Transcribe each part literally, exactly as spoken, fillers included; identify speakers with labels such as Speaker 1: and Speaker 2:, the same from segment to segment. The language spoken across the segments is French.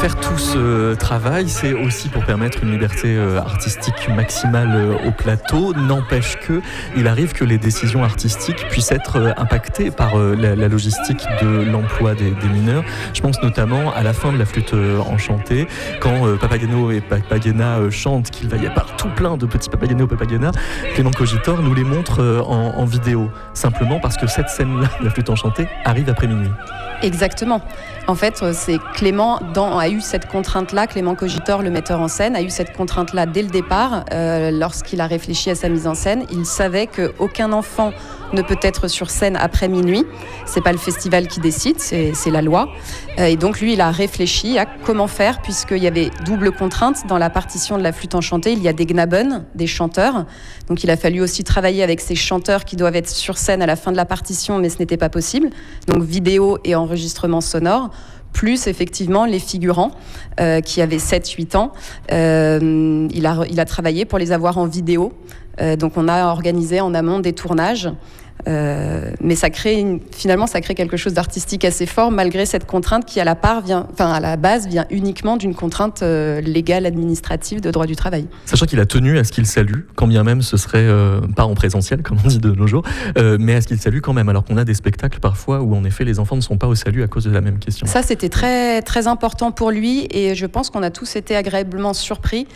Speaker 1: faire tout ce travail, c'est aussi pour permettre une liberté artistique maximale au plateau. N'empêche que, il arrive que les décisions artistiques puissent être impactées par la, la logistique de l'emploi des, des mineurs. Je pense notamment à la fin de La Flûte enchantée, quand Papageno et Papagena chantent, qu'il va y avoir tout plein de petits Papageno et Papagena, Clément Cogitor nous les montre en, en vidéo, simplement parce que cette scène-là, La Flûte enchantée, arrive après minuit.
Speaker 2: Exactement. En fait, c'est Clément dans, a eu cette contrainte-là, Clément Cogitor, le metteur en scène, a eu cette contrainte-là dès le départ. Euh, lorsqu'il a réfléchi à sa mise en scène, il savait qu'aucun enfant ne peut être sur scène après minuit. C'est pas le festival qui décide, c'est, c'est la loi. Euh, et donc lui, il a réfléchi à comment faire, puisqu'il y avait double contrainte dans la partition de La Flûte enchantée. Il y a des Gnaben, des chanteurs. Donc il a fallu aussi travailler avec ces chanteurs qui doivent être sur scène à la fin de la partition, mais ce n'était pas possible. Donc vidéo et enregistrement sonore, plus effectivement les figurants euh, qui avaient sept huit ans. Euh, il, a, il a travaillé pour les avoir en vidéo. Euh, donc on a organisé en amont des tournages. Euh, mais ça crée une, finalement ça crée quelque chose d'artistique assez fort, malgré cette contrainte qui à la part vient, enfin à la base vient uniquement d'une contrainte euh, légale administrative de droit du travail.
Speaker 1: Sachant qu'il a tenu à ce qu'il salue, quand bien même ce serait euh, pas en présentiel comme on dit de nos jours, euh, mais à ce qu'il salue quand même, alors qu'on a des spectacles parfois où en effet les enfants ne sont pas au salut à cause de la même question.
Speaker 2: Ça c'était très très important pour lui et je pense qu'on a tous été agréablement surpris.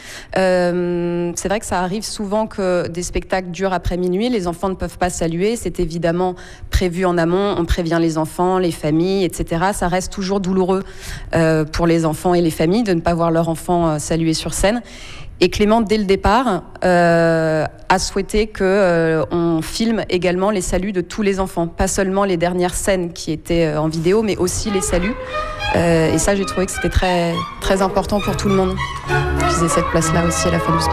Speaker 2: Euh, c'est vrai que ça arrive souvent que des spectacles durent après minuit, les enfants ne peuvent pas saluer. C'est évidemment prévu en amont, on prévient les enfants, les familles, et cetera. Ça reste toujours douloureux euh, pour les enfants et les familles de ne pas voir leur enfant euh, saluer sur scène. Et Clément, dès le départ, euh, a souhaité que euh, on filme également les saluts de tous les enfants, pas seulement les dernières scènes qui étaient euh, en vidéo, mais aussi les saluts. Euh, et ça, j'ai trouvé que c'était très, très important pour tout le monde qu'ils aient cette place-là aussi à la fin du spectacle.